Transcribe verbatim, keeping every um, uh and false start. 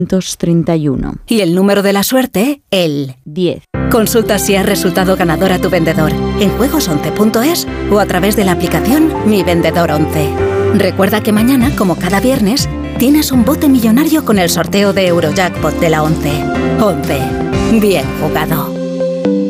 treinta y uno. Y el número de la suerte, el diez. Consulta si has resultado ganador a tu vendedor en juegos once punto es o a través de la aplicación Mi Vendedor once. Recuerda que mañana, como cada viernes, tienes un bote millonario con el sorteo de Eurojackpot de la once. once. Bien jugado.